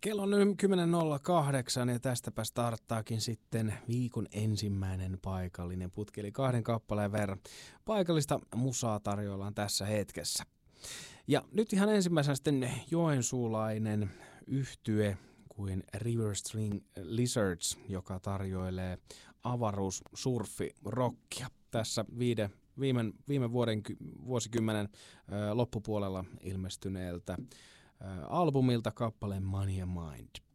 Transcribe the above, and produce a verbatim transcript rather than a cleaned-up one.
Kello on nyt kymmenen nolla kahdeksan ja tästäpä starttaakin sitten viikon ensimmäinen paikallinen putki, eli kahden kappaleen verran paikallista musaa tarjoillaan tässä hetkessä. Ja nyt ihan ensimmäisenä sitten joensuulainen yhtye kuin River String Lizards, joka tarjoilee avaruussurfirockia tässä viide, viime, viime vuoden, vuosikymmenen ö, loppupuolella ilmestyneeltä ö, albumilta kappaleen Money and Mind.